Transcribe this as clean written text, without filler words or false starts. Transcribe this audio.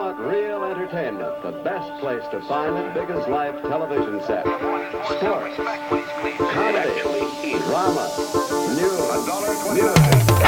want real entertainment, the best place to find it, big as life television set. Sports, comedy, drama, news,